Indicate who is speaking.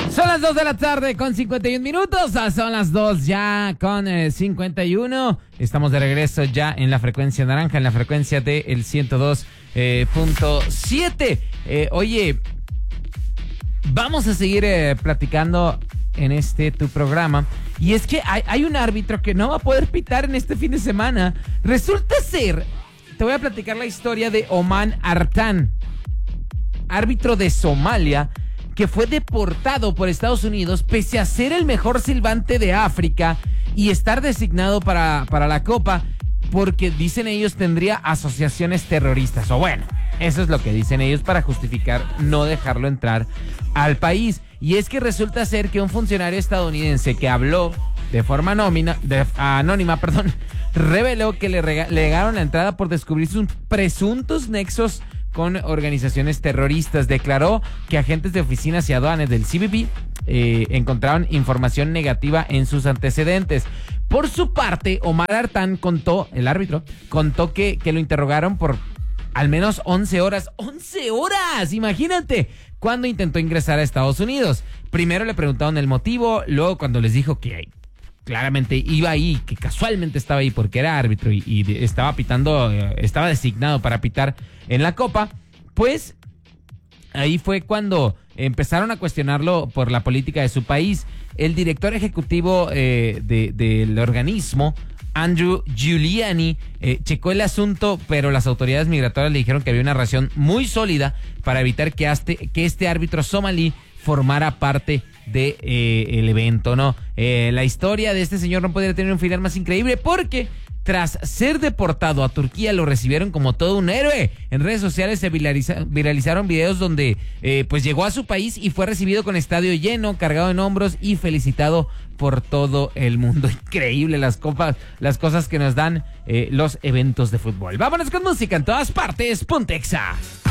Speaker 1: Son las 2 de la tarde con 51 minutos. Son las 2 ya con 51. Estamos de regreso ya en la frecuencia naranja, en la frecuencia del 102.7. Oye, vamos a seguir platicando en tu programa. Y es que hay un árbitro que no va a poder pitar en este fin de semana. Resulta ser, te voy a platicar la historia de Oman Artan, árbitro de Somalia, que fue deportado por Estados Unidos pese a ser el mejor silbante de África y estar designado para la Copa, porque dicen ellos tendría asociaciones terroristas. O bueno, eso es lo que dicen ellos para justificar no dejarlo entrar al país. Y es que resulta ser que un funcionario estadounidense que habló de forma anónima, reveló que le negaron la entrada por descubrir sus presuntos nexos con organizaciones terroristas. Declaró que agentes de oficinas y aduanas del CBP encontraron información negativa en sus antecedentes. Por su parte, Omar Artan el árbitro, contó que lo interrogaron por al menos 11 horas. ¡11 horas! Imagínate, cuando intentó ingresar a Estados Unidos. Primero le preguntaron el motivo, luego cuando les dijo que claramente iba ahí, que casualmente estaba ahí porque era árbitro y estaba pitando, estaba designado para pitar en la Copa, pues ahí fue cuando empezaron a cuestionarlo por la política de su país. El director ejecutivo del organismo, Andrew Giuliani, checó el asunto, pero las autoridades migratorias le dijeron que había una razón muy sólida para evitar que este árbitro somalí formara parte de el evento, ¿no? La historia de este señor no podría tener un final más increíble, porque tras ser deportado a Turquía lo recibieron como todo un héroe. En redes sociales se viralizaron videos donde pues llegó a su país y fue recibido con estadio lleno, cargado en hombros y felicitado por todo el mundo. Increíble las cosas que nos dan los eventos de fútbol. Vámonos con música en todas partes. Ponte Exa.